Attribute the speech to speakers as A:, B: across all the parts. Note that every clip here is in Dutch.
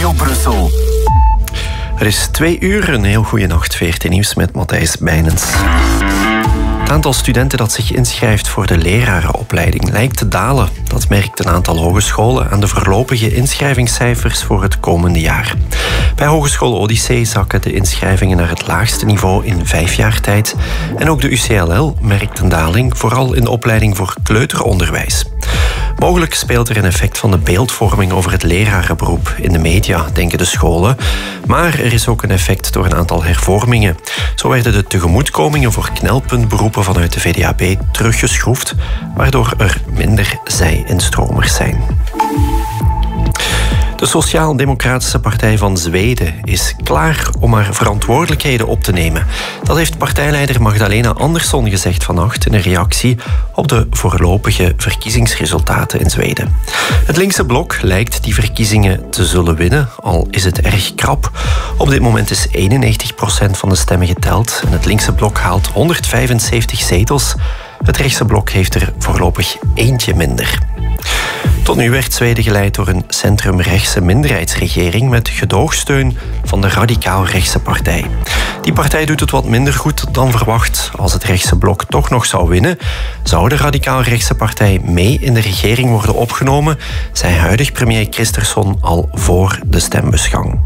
A: Radio Brussel.
B: Het is 2 uur, een heel goede nacht. VRT Nieuws met Matthijs Bijnens. Het aantal studenten dat zich inschrijft voor de lerarenopleiding lijkt te dalen. Dat merkt een aantal hogescholen aan de voorlopige inschrijvingscijfers voor het komende jaar. Bij Hogeschool Odyssee zakken de inschrijvingen naar het laagste niveau in 5 jaar tijd. En ook de UCLL merkt een daling, vooral in de opleiding voor kleuteronderwijs. Mogelijk speelt er een effect van de beeldvorming over het lerarenberoep in de media, denken de scholen. Maar er is ook een effect door een aantal hervormingen. Zo werden de tegemoetkomingen voor knelpuntberoepen vanuit de VDAB teruggeschroefd, waardoor er minder zij-instromers zijn. De Sociaal-Democratische Partij van Zweden is klaar om haar verantwoordelijkheden op te nemen. Dat heeft partijleider Magdalena Andersson gezegd vannacht in een reactie op de voorlopige verkiezingsresultaten in Zweden. Het linkse blok lijkt die verkiezingen te zullen winnen, al is het erg krap. Op dit moment is 91% van de stemmen geteld en het linkse blok haalt 175 zetels. Het rechtse blok heeft er voorlopig eentje minder. Tot nu werd Zweden geleid door een centrumrechtse minderheidsregering met gedoogsteun van de radicaal-rechtse partij. Die partij doet het wat minder goed dan verwacht. Als het rechtse blok toch nog zou winnen, zou de radicaal-rechtse partij mee in de regering worden opgenomen, zei huidig premier Kristersson al voor de stembusgang.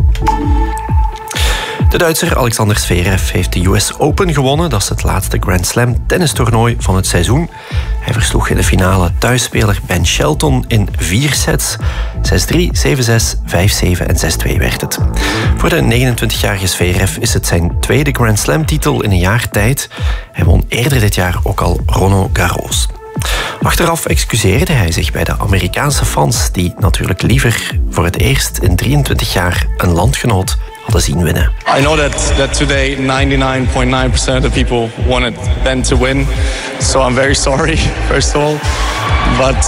B: De Duitser Alexander Zverev heeft de US Open gewonnen. Dat is het laatste Grand Slam tennistoernooi van het seizoen. Hij versloeg in de finale thuisspeler Ben Shelton in 4 sets. 6-3, 7-6, 5-7 en 6-2 werd het. Voor de 29-jarige Zverev is het zijn tweede Grand Slam-titel in een jaar tijd. Hij won eerder dit jaar ook al Roland Garros. Achteraf excuseerde hij zich bij de Amerikaanse fans die natuurlijk liever voor het eerst in 23 jaar een landgenoot hadden zien winnen.
C: I know that today 99.9% of the people wanted Ben to win, so I'm very sorry, first of all. But